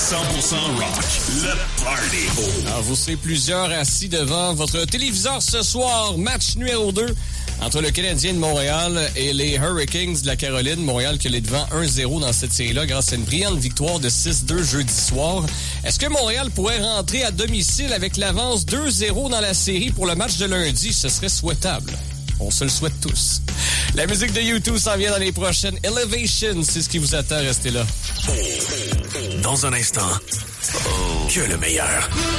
rock, le party. Alors, vous serez plusieurs assis devant votre téléviseur ce soir. Match numéro 2 entre le Canadien de Montréal et les Hurricanes de la Caroline. Montréal qui est devant 1-0 dans cette série-là grâce à une brillante victoire de 6-2 jeudi soir. Est-ce que Montréal pourrait rentrer à domicile avec l'avance 2-0 dans la série pour le match de lundi? Ce serait souhaitable. On se le souhaite tous. La musique de U2 s'en vient dans les prochaines. Elevation, c'est ce qui vous attend. Restez là. Dans un instant, que le meilleur.